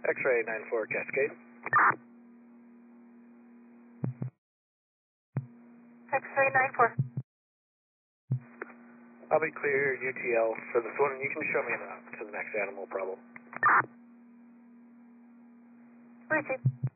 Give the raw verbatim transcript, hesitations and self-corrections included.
X-ray nine four Cascade. X-ray nine four. I'll be clear U T L for this one. You can show me the, to the next animal problem. Received.